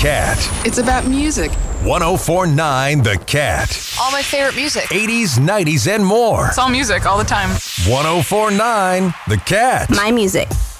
Cat. It's about music. 1049 The Cat. All my favorite music. 80s, 90s, and more. It's all music all the time. 1049 The Cat. My music.